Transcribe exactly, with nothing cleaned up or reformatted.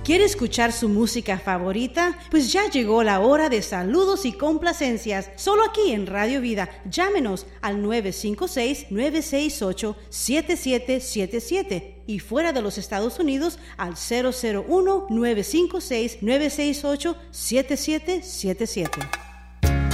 ¿Quiere escuchar su música favorita? Pues ya llegó la hora de saludos y complacencias, solo aquí en Radio Vida. Llámenos al nueve cinco seis, nueve seis ocho, siete siete siete siete y fuera de los Estados Unidos al cero cero uno, nueve cinco seis, nueve seis ocho, siete siete siete siete.